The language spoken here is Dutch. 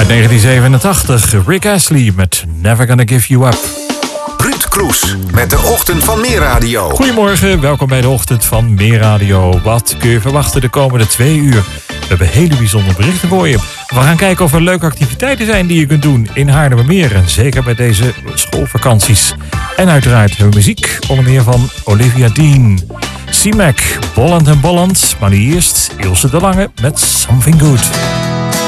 1987, Rick Astley met Never Gonna Give You Up. Ruud Kroes met de Ochtend van Meerradio. Goedemorgen, welkom bij de Ochtend van Meerradio. Wat kun je verwachten de komende 2 uur? We hebben hele bijzondere berichten voor je. We gaan kijken of er leuke activiteiten zijn die je kunt doen in Haarlemmermeer. En zeker bij deze schoolvakanties. En uiteraard hebben we muziek, onder meer van Olivia Dean. C-Mac, Bolland & Bolland. Maar nu eerst Ilse de Lange met Something Good.